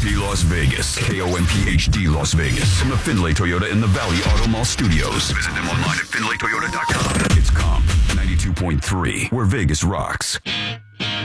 HD Las Vegas. KOMPHD Las Vegas. From the Findlay Toyota in the Valley Auto Mall Studios. Visit them online at FindlayToyota.com. It's Comp 92.3, where Vegas rocks.